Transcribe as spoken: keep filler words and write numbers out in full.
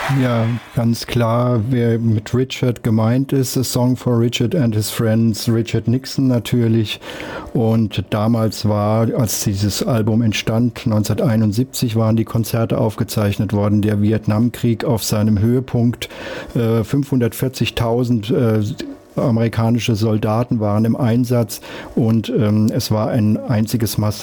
Ja, ganz klar, wer mit Richard gemeint ist, A Song for Richard and His Friends, Richard Nixon natürlich. Und damals war, als dieses Album entstand, neunzehnhunderteinundsiebzig, waren die Konzerte aufgezeichnet worden, der Vietnamkrieg auf seinem Höhepunkt. Äh, fünfhundertvierzigtausend äh, amerikanische Soldaten waren im Einsatz und ähm, es war ein einziges Massaker.